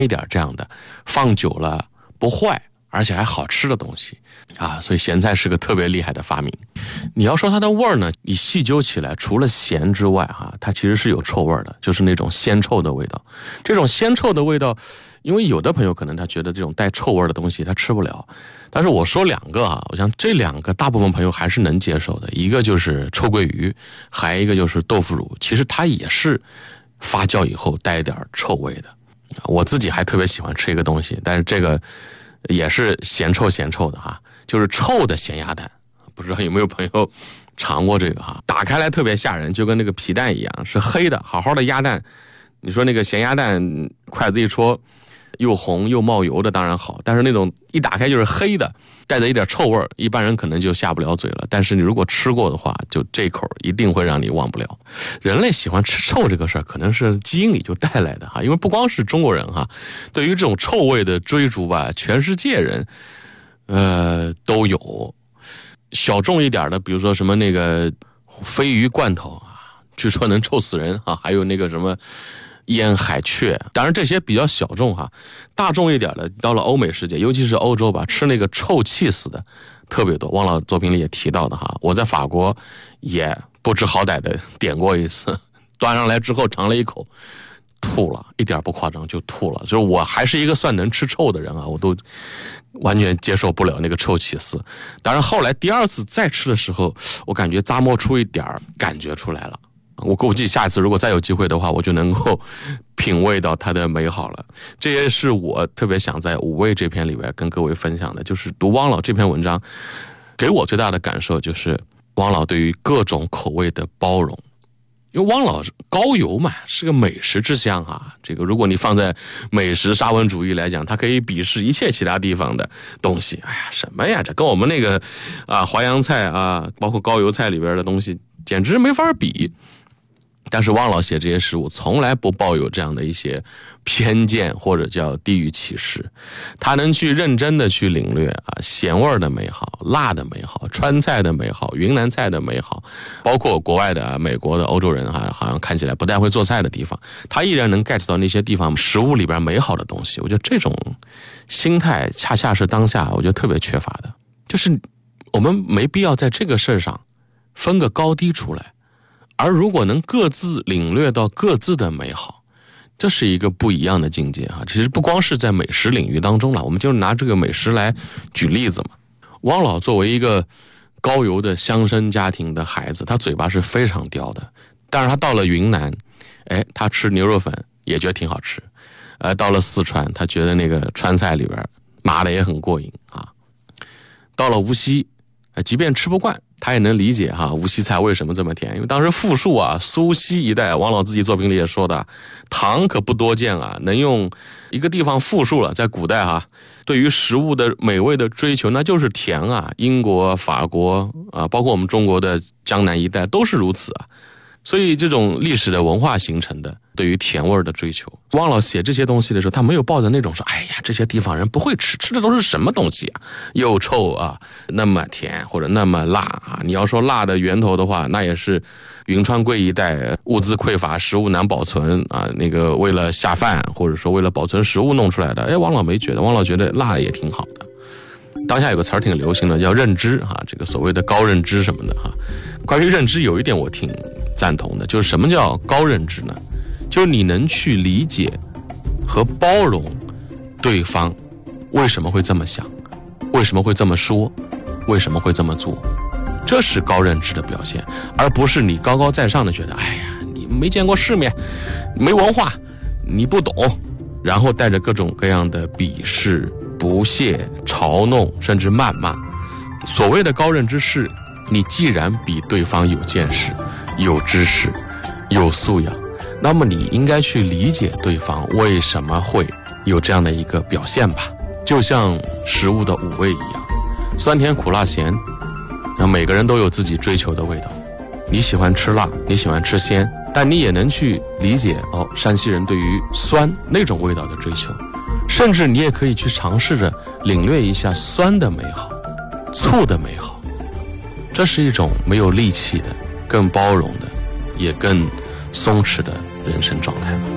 一点这样的放久了不坏而且还好吃的东西啊，所以咸菜是个特别厉害的发明。你要说它的味儿呢，你细究起来，除了咸之外它其实是有臭味的，就是那种鲜臭的味道。这种鲜臭的味道，因为有的朋友可能他觉得这种带臭味的东西他吃不了，但是我说两个我想这两个大部分朋友还是能接受的。一个就是臭鳜鱼，还一个就是豆腐乳，其实它也是发酵以后带一点臭味的。我自己还特别喜欢吃一个东西，但是这个也是咸臭的就是臭的咸鸭蛋。不知道有没有朋友尝过这个打开来特别吓人，就跟那个皮蛋一样，是黑的，好好的鸭蛋。你说那个咸鸭蛋筷子一戳又红又冒油的当然好，但是那种一打开就是黑的，带着一点臭味，一般人可能就下不了嘴了。但是你如果吃过的话，就这口一定会让你忘不了。人类喜欢吃臭这个事儿，可能是基因里就带来的因为不光是中国人对于这种臭味的追逐吧，全世界人都有。小众一点的，比如说什么那个鲱鱼罐头据说能臭死人还有那个什么腌海雀，当然这些比较小众大众一点的，到了欧美世界，尤其是欧洲吧，吃那个臭气死的特别多。汪老作品里也提到的我在法国也不知好歹的点过一次，端上来之后尝了一口，吐了，一点不夸张就吐了。就是我还是一个算能吃臭的人我都完全接受不了那个臭气丝。当然后来第二次再吃的时候，我感觉咂摸出一点感觉出来了。我估计下一次如果再有机会的话，我就能够品味到它的美好了。这也是我特别想在五味这篇里边跟各位分享的，就是读汪老这篇文章给我最大的感受就是汪老对于各种口味的包容。因为汪老高邮嘛，是个美食之乡这个如果你放在美食沙文主义来讲，它可以鄙视一切其他地方的东西。哎呀，什么呀，这跟我们那个淮扬菜包括高邮菜里边的东西简直没法比。但是汪老写这些食物从来不抱有这样的一些偏见或者叫地域歧视，他能去认真的去领略咸味的美好，辣的美好，川菜的美好，云南菜的美好，包括国外的美国的欧洲人好像看起来不太会做菜的地方，他依然能 get 到那些地方食物里边美好的东西。我觉得这种心态恰恰是当下我觉得特别缺乏的，就是我们没必要在这个事上分个高低出来，而如果能各自领略到各自的美好，这是一个不一样的境界其实不光是在美食领域当中了，我们就拿这个美食来举例子嘛。汪老作为一个高邮的乡绅家庭的孩子，他嘴巴是非常刁的，但是他到了云南他吃牛肉粉也觉得挺好吃，到了四川他觉得那个川菜里边麻的也很过瘾到了无锡即便吃不惯他也能理解无锡菜为什么这么甜。因为当时富庶苏锡一带，汪老自己作品里也说的，糖可不多见能用一个地方富庶了，在古代对于食物的美味的追求那就是甜英国法国包括我们中国的江南一带都是如此所以这种历史的文化形成的对于甜味的追求，汪老写这些东西的时候，他没有抱着那种说哎呀这些地方人不会吃的都是什么东西又臭那么甜或者那么辣你要说辣的源头的话，那也是云川贵一带物资匮乏，食物难保存那个为了下饭或者说为了保存食物弄出来的。汪老没觉得，汪老觉得辣也挺好的。当下有个词儿挺流行的叫认知这个所谓的高认知什么的关于认知有一点我挺赞同的，就是什么叫高认知呢？就是你能去理解和包容对方为什么会这么想，为什么会这么说，为什么会这么做，这是高认知的表现，而不是你高高在上的觉得哎呀你没见过世面，没文化，你不懂，然后带着各种各样的鄙视、不屑、嘲弄甚至谩骂。所谓的高认知是你既然比对方有见识、有知识、有素养，那么你应该去理解对方为什么会有这样的一个表现吧。就像食物的五味一样，酸甜苦辣咸，每个人都有自己追求的味道。你喜欢吃辣，你喜欢吃鲜，但你也能去理解山西人对于酸那种味道的追求，甚至你也可以去尝试着领略一下酸的美好，醋的美好。这是一种没有戾气的、更包容的，也更松弛的人生状态吧。